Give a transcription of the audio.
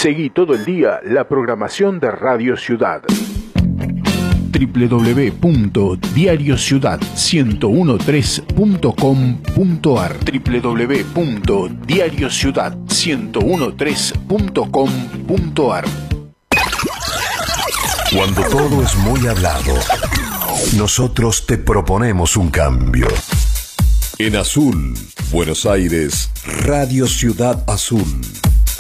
Seguí todo el día la programación de Radio Ciudad. www.diariociudad1013.com.ar www.diariociudad1013.com.ar. Cuando todo es muy hablado, nosotros te proponemos un cambio. En Azul, Buenos Aires, Radio Ciudad Azul.